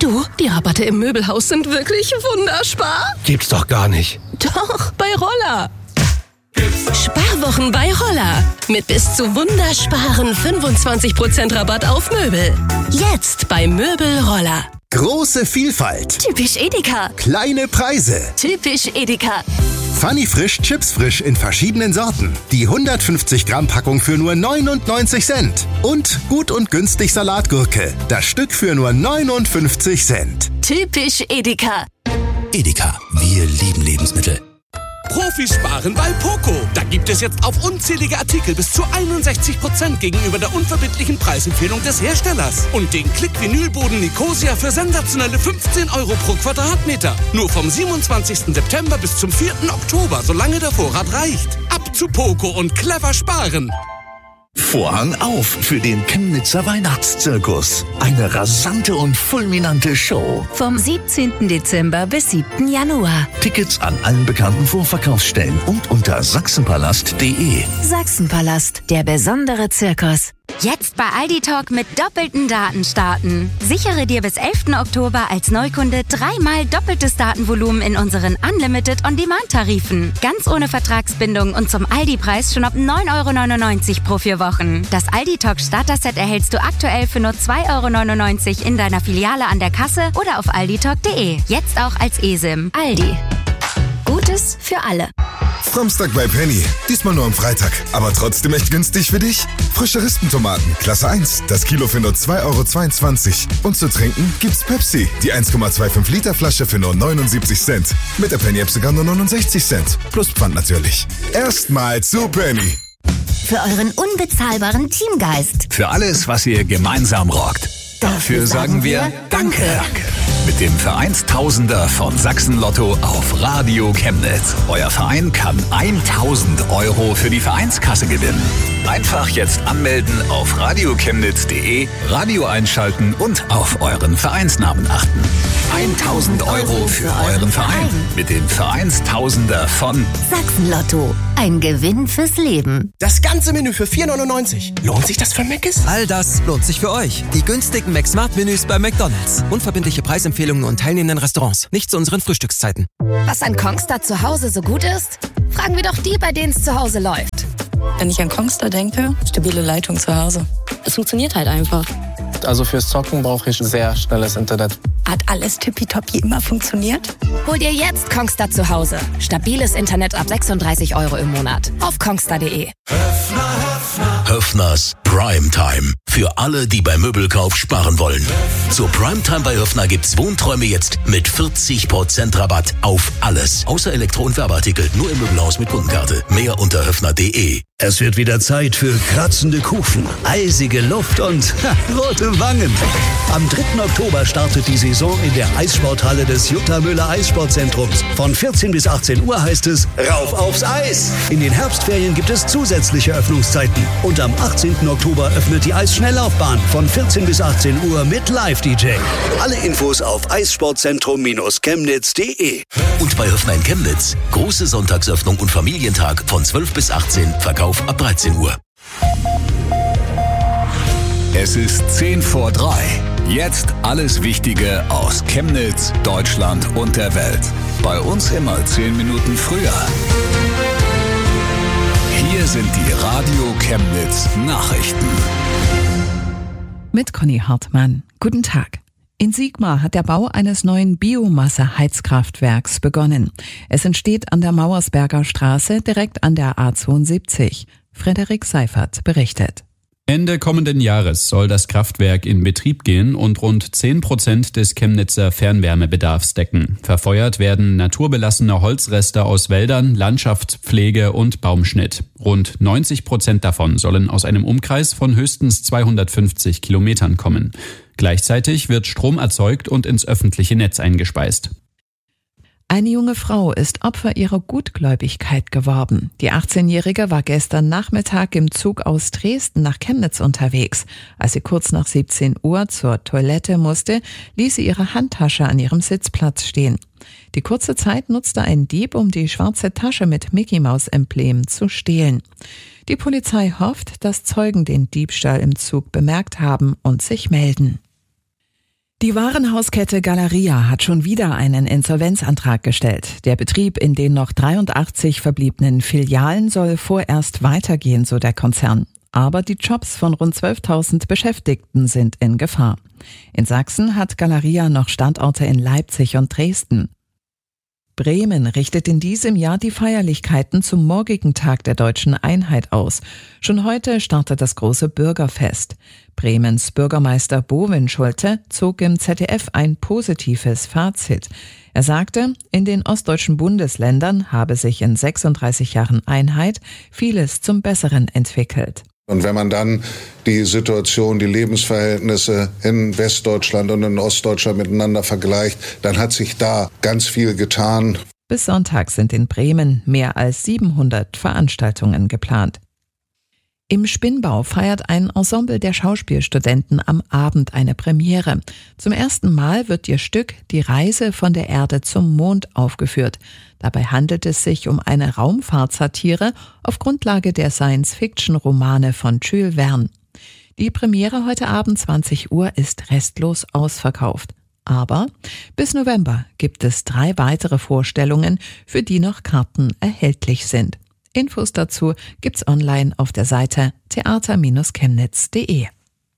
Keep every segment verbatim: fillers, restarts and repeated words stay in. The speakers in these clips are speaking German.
Du, die Rabatte im Möbelhaus sind wirklich wunderbar. Gibt's doch gar nicht. Doch, bei Roller. Sparwochen bei Roller. Mit bis zu wundersparen fünfundzwanzig Prozent Rabatt auf Möbel. Jetzt bei Möbel Roller. Große Vielfalt. Typisch Edeka. Kleine Preise. Typisch Edeka. Funny Frisch Chips Frisch in verschiedenen Sorten. Die hundertfünfzig Gramm Packung für nur neunundneunzig Cent. Und gut und günstig Salatgurke. Das Stück für nur neunundfünfzig Cent. Typisch Edeka. Edeka, wir lieben Lebensmittel. Profis sparen bei Poco. Da gibt es jetzt auf unzählige Artikel bis zu einundsechzig Prozent gegenüber der unverbindlichen Preisempfehlung des Herstellers. Und den Klick-Vinylboden Nicosia für sensationelle fünfzehn Euro pro Quadratmeter. Nur vom siebenundzwanzigsten September bis zum vierten Oktober, solange der Vorrat reicht. Ab zu Poco und clever sparen. Vorhang auf für den Chemnitzer Weihnachtszirkus. Eine rasante und fulminante Show. Vom siebzehnten Dezember bis siebten Januar. Tickets an allen bekannten Vorverkaufsstellen und unter sachsenpalast punkt de. Sachsenpalast, der besondere Zirkus. Jetzt bei Aldi Talk mit doppelten Daten starten. Sichere dir bis elften Oktober als Neukunde dreimal doppeltes Datenvolumen in unseren Unlimited On-Demand-Tarifen. Ganz ohne Vertragsbindung und zum Aldi-Preis schon ab neun Euro neunundneunzig pro vier Wochen. Das Aldi Talk Starter-Set erhältst du aktuell für nur zwei Euro neunundneunzig in deiner Filiale an der Kasse oder auf alditalk punkt de. Jetzt auch als eSIM. Aldi. Gutes für alle. Samstag bei Penny. Diesmal nur am Freitag. Aber trotzdem echt günstig für dich. Frische Rispentomaten, Klasse eins. Das Kilo für nur zwei Euro zweiundzwanzig. Und zu trinken gibt's Pepsi. Die eins Komma fünfundzwanzig Liter Flasche für nur neunundsiebzig Cent. Mit der Penny-App sogar nur neunundsechzig Cent. Plus Pfand natürlich. Erstmal zu Penny. Für euren unbezahlbaren Teamgeist. Für alles, was ihr gemeinsam rockt. Dafür sagen wir Danke. Danke. Mit dem Vereinstausender von Sachsen Lotto auf Radio Chemnitz. Euer Verein kann tausend Euro für die Vereinskasse gewinnen. Einfach jetzt anmelden auf radio chemnitz punkt de, Radio einschalten und auf euren Vereinsnamen achten. tausend Euro für euren Verein. Mit dem Vereinstausender von Sachsen Lotto. Ein Gewinn fürs Leben. Das ganze Menü für vier neunundneunzig. Lohnt sich das für Mc's? All das lohnt sich für euch. Die günstigen McSmart-Menüs bei McDonald's. Unverbindliche Preisempfehlungen und teilnehmenden Restaurants. Nicht zu unseren Frühstückszeiten. Was an Kongstar zu Hause so gut ist? Fragen wir doch die, bei denen es zu Hause läuft. Wenn ich an Kongstar denke, stabile Leitung zu Hause. Es funktioniert halt einfach. Also fürs Zocken brauche ich sehr schnelles Internet. Hat alles tippitoppi immer funktioniert? Hol dir jetzt Kongstar zu Hause. Stabiles Internet ab sechsunddreißig Euro im Monat. Auf kongstar punkt de. Höfner, Höfner. Höfners Primetime. Für alle, die beim Möbelkauf sparen wollen. Zur Primetime bei Höfner gibt's Wohnträume jetzt mit vierzig Prozent Rabatt auf alles. Außer Elektro- und Werbeartikel. Nur im Möbelhaus mit Kundenkarte. Mehr unter höfner punkt de. Es wird wieder Zeit für kratzende Kufen, eisige Luft und ha, rote Wangen. Am dritten Oktober startet die Saison in der Eissporthalle des Jutta Müller Eissportzentrums. Von vierzehn bis achtzehn Uhr heißt es Rauf aufs Eis. In den Herbstferien gibt es zusätzliche Öffnungszeiten. Und am achtzehnten Oktober öffnet die Eisschnelllaufbahn von vierzehn bis achtzehn Uhr mit Live-D J. Alle Infos auf eissportzentrum chemnitz punkt de. Und bei Höfner in Chemnitz große Sonntagsöffnung und Familientag von zwölf bis achtzehn, Verkauf ab dreizehn Uhr. Es ist zehn vor drei. Jetzt alles Wichtige aus Chemnitz, Deutschland und der Welt. Bei uns immer zehn Minuten früher. Hier sind die Radio Chemnitz Nachrichten. Mit Conny Hartmann. Guten Tag. In Siegmar hat der Bau eines neuen Biomasse-Heizkraftwerks begonnen. Es entsteht an der Mauersberger Straße direkt an der A zweiundsiebzig. Frederik Seifert berichtet. Ende kommenden Jahres soll das Kraftwerk in Betrieb gehen und rund zehn Prozent des Chemnitzer Fernwärmebedarfs decken. Verfeuert werden naturbelassene Holzreste aus Wäldern, Landschaftspflege und Baumschnitt. Rund neunzig Prozent davon sollen aus einem Umkreis von höchstens zweihundertfünfzig Kilometern kommen. Gleichzeitig wird Strom erzeugt und ins öffentliche Netz eingespeist. Eine junge Frau ist Opfer ihrer Gutgläubigkeit geworden. Die achtzehnjährige war gestern Nachmittag im Zug aus Dresden nach Chemnitz unterwegs. Als sie kurz nach siebzehn Uhr zur Toilette musste, ließ sie ihre Handtasche an ihrem Sitzplatz stehen. Die kurze Zeit nutzte ein Dieb, um die schwarze Tasche mit Mickey-Maus-Emblem zu stehlen. Die Polizei hofft, dass Zeugen den Diebstahl im Zug bemerkt haben und sich melden. Die Warenhauskette Galeria hat schon wieder einen Insolvenzantrag gestellt. Der Betrieb in den noch dreiundachtzig verbliebenen Filialen soll vorerst weitergehen, so der Konzern. Aber die Jobs von rund zwölftausend Beschäftigten sind in Gefahr. In Sachsen hat Galeria noch Standorte in Leipzig und Dresden. Bremen richtet in diesem Jahr die Feierlichkeiten zum morgigen Tag der Deutschen Einheit aus. Schon heute startet das große Bürgerfest. Bremens Bürgermeister Bovin Schulte zog im Z D F ein positives Fazit. Er sagte, in den ostdeutschen Bundesländern habe sich in sechsunddreißig Jahren Einheit vieles zum Besseren entwickelt. Und wenn man dann die Situation, die Lebensverhältnisse in Westdeutschland und in Ostdeutschland miteinander vergleicht, dann hat sich da ganz viel getan. Bis Sonntag sind in Bremen mehr als siebenhundert Veranstaltungen geplant. Im Spinnbau feiert ein Ensemble der Schauspielstudenten am Abend eine Premiere. Zum ersten Mal wird ihr Stück Die Reise von der Erde zum Mond aufgeführt. Dabei handelt es sich um eine Raumfahrtsatire auf Grundlage der Science-Fiction-Romane von Jules Verne. Die Premiere heute Abend zwanzig Uhr ist restlos ausverkauft. Aber bis November gibt es drei weitere Vorstellungen, für die noch Karten erhältlich sind. Infos dazu gibt's online auf der Seite theater Bindestrich chemnitz punkt de.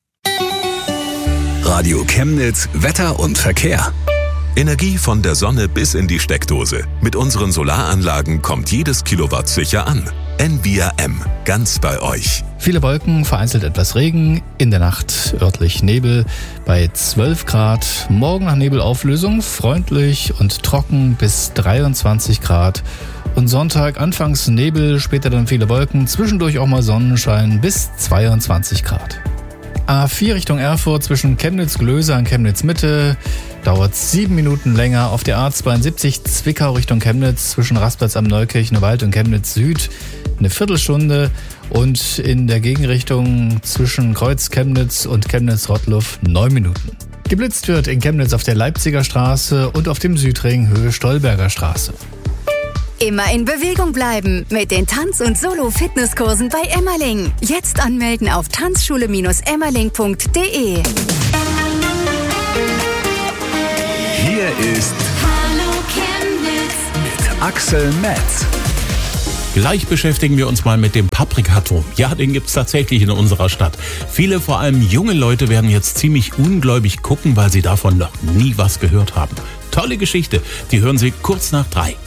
Radio Chemnitz, Wetter und Verkehr. Energie von der Sonne bis in die Steckdose. Mit unseren Solaranlagen kommt jedes Kilowatt sicher an. N V R M, ganz bei euch. Viele Wolken, vereinzelt etwas Regen, in der Nacht örtlich Nebel bei zwölf Grad. Morgen nach Nebelauflösung freundlich und trocken bis dreiundzwanzig Grad. Und Sonntag anfangs Nebel, später dann viele Wolken, zwischendurch auch mal Sonnenschein bis zweiundzwanzig Grad. A vier Richtung Erfurt zwischen Chemnitz-Glöser und Chemnitz-Mitte dauert sieben Minuten länger. Auf der A zweiundsiebzig Zwickau Richtung Chemnitz zwischen Rastplatz am Neukirchener Wald und Chemnitz Süd eine Viertelstunde. Und in der Gegenrichtung zwischen Kreuz Chemnitz und Chemnitz-Rottluff neun Minuten. Geblitzt wird in Chemnitz auf der Leipziger Straße und auf dem Südring Höhe Stolberger Straße. Immer in Bewegung bleiben mit den Tanz- und Solo-Fitnesskursen bei Emmerling. Jetzt anmelden auf tanzschule Bindestrich emmerling punkt de. Hier ist Hallo Chemnitz mit Axel Metz. Gleich beschäftigen wir uns mal mit dem Paprikaturm. Ja, den gibt's tatsächlich in unserer Stadt. Viele, vor allem junge Leute, werden jetzt ziemlich ungläubig gucken, weil sie davon noch nie was gehört haben. Tolle Geschichte, die hören Sie kurz nach drei.